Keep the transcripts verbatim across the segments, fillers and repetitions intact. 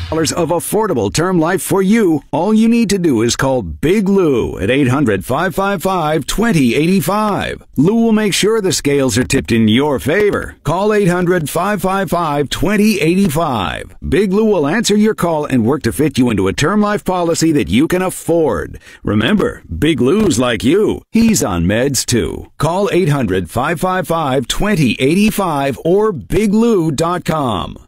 of affordable term life for you. All you need to do is call Big Lou at eight hundred, five five five, two zero eight five. Lou will make sure the scales are tipped in your favor. Call eight hundred, five five five, two zero eight five. Big Lou will answer your call and work to fit you into a term life policy that you can afford. Remember, Big Lou's like you. He's on meds too. Call eight hundred, five five five, two zero eight five or big lou dot com.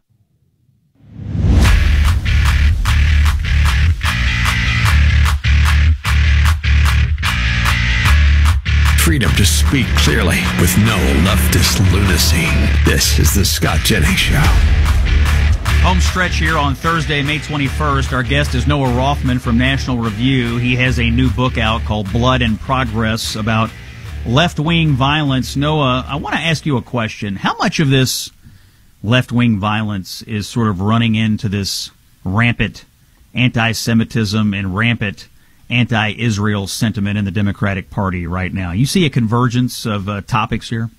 Freedom to speak clearly with no leftist lunacy. This is the Scott Jennings Show. Home stretch here on Thursday, May twenty-first. Our guest is Noah Rothman from National Review. He has a new book out called Blood and Progress about left-wing violence. Noah, I want to ask you a question. How much of this left-wing violence is sort of running into this rampant anti-Semitism and rampant anti-Israel sentiment in the Democratic Party right now? You see a convergence of uh, topics here?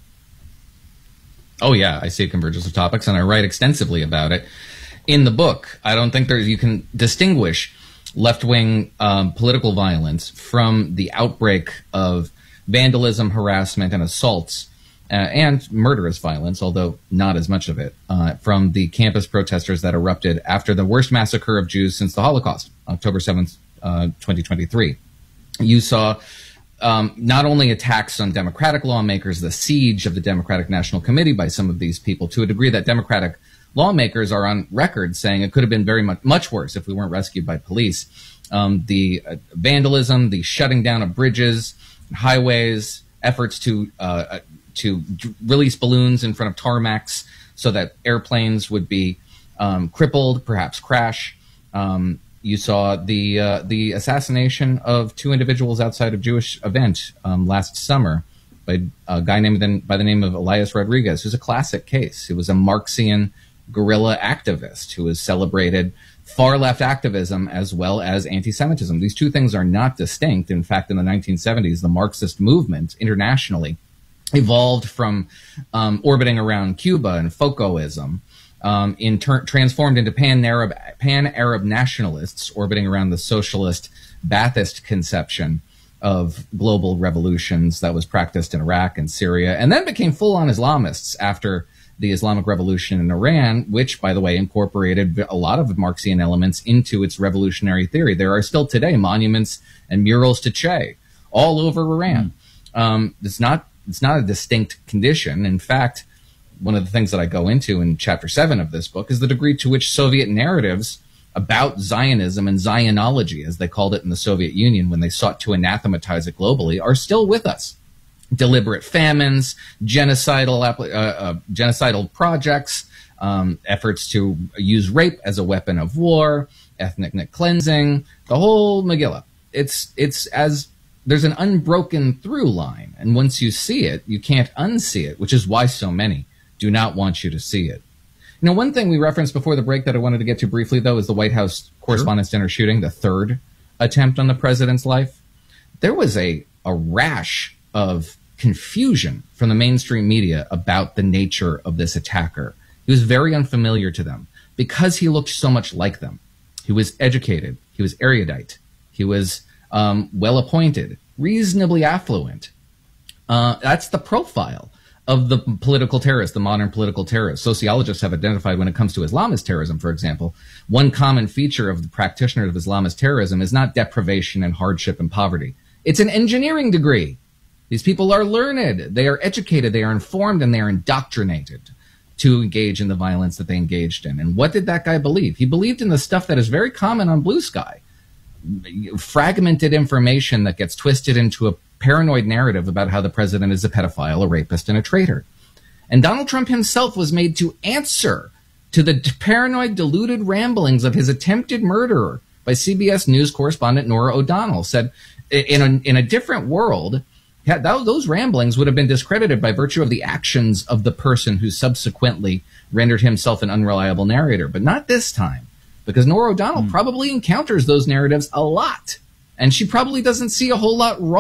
Oh, yeah, I see a convergence of topics, and I write extensively about it in the book. I don't think there's, you can distinguish left-wing um, political violence from the outbreak of vandalism, harassment, and assaults, uh, and murderous violence, although not as much of it, uh, from the campus protesters that erupted after the worst massacre of Jews since the Holocaust, October seventh, uh, twenty twenty-three. You saw um, not only attacks on Democratic lawmakers, the siege of the Democratic National Committee by some of these people, to a degree that Democratic lawmakers are on record saying it could have been very much, much worse if we weren't rescued by police. Um, the uh, vandalism, the shutting down of bridges, highways, efforts to uh, to release balloons in front of tarmacs so that airplanes would be um, crippled, perhaps crash. Um, you saw the uh, the assassination of two individuals outside of Jewish event um, last summer by a guy named the, by the name of Elias Rodriguez, who's a classic case. He was a Marxian guerrilla activist who has celebrated far-left activism as well as anti-Semitism. These two things are not distinct. In fact, in the nineteen seventies, the Marxist movement internationally evolved from um, orbiting around Cuba and Foucaultism, um, in ter- transformed into pan-Arab, pan-Arab nationalists orbiting around the socialist Ba'athist conception of global revolutions that was practiced in Iraq and Syria, and then became full-on Islamists after the Islamic Revolution in Iran, which, by the way, incorporated a lot of Marxian elements into its revolutionary theory. There are still today monuments and murals to Che all over Iran. Mm. Um, it's not it's not a distinct condition. In fact, one of the things that I go into in chapter seven of this book is the degree to which Soviet narratives about Zionism and Zionology, as they called it in the Soviet Union when they sought to anathematize it globally, are still with us. Deliberate famines, genocidal uh, uh, genocidal projects, um, efforts to use rape as a weapon of war, ethnic cleansing, the whole Megillah. It's it's as there's an unbroken through line, and once you see it, you can't unsee it, which is why so many do not want you to see it. You know, one thing we referenced before the break that I wanted to get to briefly, though, is the White House Correspondents' Dinner shooting, the third attempt on the president's life. There was a a rash of confusion from the mainstream media about the nature of this attacker. He was very unfamiliar to them because he looked so much like them. He was educated. He was erudite. He was um, well-appointed, reasonably affluent. Uh, that's the profile of the political terrorist, the modern political terrorist. Sociologists have identified when it comes to Islamist terrorism, for example, one common feature of the practitioner of Islamist terrorism is not deprivation and hardship and poverty. It's an engineering degree. These people are learned, they are educated, they are informed, and they are indoctrinated to engage in the violence that they engaged in. And what did that guy believe? He believed in the stuff that is very common on Blue Sky. Fragmented information that gets twisted into a paranoid narrative about how the president is a pedophile, a rapist, and a traitor. And Donald Trump himself was made to answer to the paranoid, deluded ramblings of his attempted murderer by C B S News correspondent Norah O'Donnell. Said, in a, in a different world, those ramblings would have been discredited by virtue of the actions of the person who subsequently rendered himself an unreliable narrator. But not this time, because Norah O'Donnell mm. probably encounters those narratives a lot, and she probably doesn't see a whole lot wrong